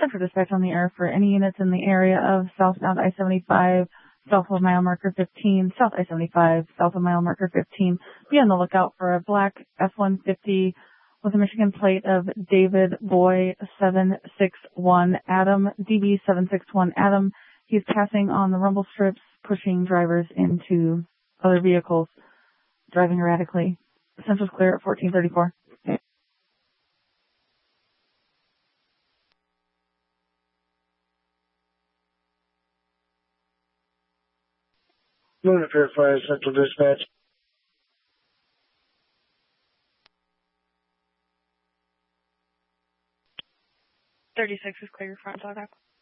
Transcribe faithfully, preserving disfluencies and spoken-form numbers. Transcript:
Central Dispatch on the air for any units in the area of southbound I seventy-five, south of mile marker fifteen, south I seventy-five, south of mile marker fifteen. Be on the lookout for a black F one fifty with a Michigan plate of David Boy seven six one Adam, D B seven six one Adam. He's passing on the rumble strips, pushing drivers into other vehicles, driving erratically. Central's clear at fourteen thirty-four. Moon Pier five, Central Dispatch. thirty-six is clear, front dog up.